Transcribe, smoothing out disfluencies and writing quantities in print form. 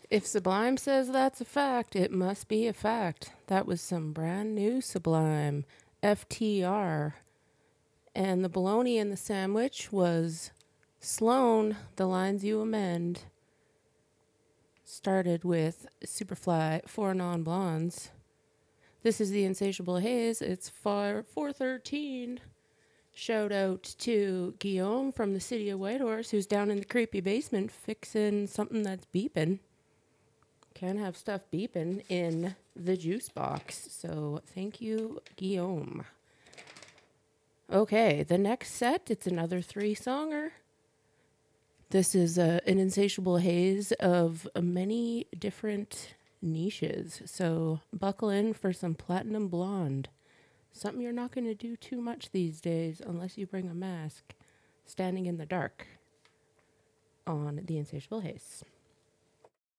If Sublime says that's a fact, it must be a fact. That was some brand new Sublime. FTR. And the bologna in the sandwich was Sloan, the lines you amend. Started with Superfly, Four Non-Blondes. This is the Insatiable Haze. It's 413. Shout out to Guillaume from the city of Whitehorse, who's down in the creepy basement fixing something that's beeping. Can't have stuff beeping in the juice box. So thank you, Guillaume. Okay, the next set, it's another three-songer. This is an insatiable haze of many different niches. So buckle in for some Platinum Blonde. Something you're not going to do too much these days unless you bring a mask. Standing in the Dark on The Insatiable Haze.